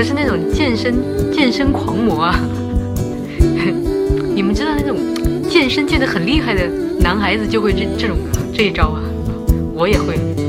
不是那种健身狂魔啊。你们知道那种健身健得很厉害的男孩子就会这一招啊，我也会。